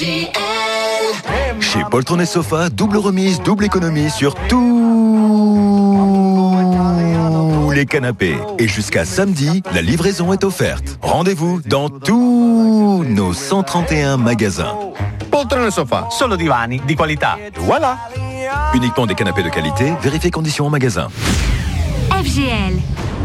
Chez Poltron et Sofa, double remise, double économie sur tous les canapés. Et jusqu'à samedi, la livraison est offerte. Rendez-vous dans tous nos 131 magasins. Poltron et Sofa, solo divani di qualità. Voilà. Uniquement des canapés de qualité, vérifiez conditions en magasin. FGL.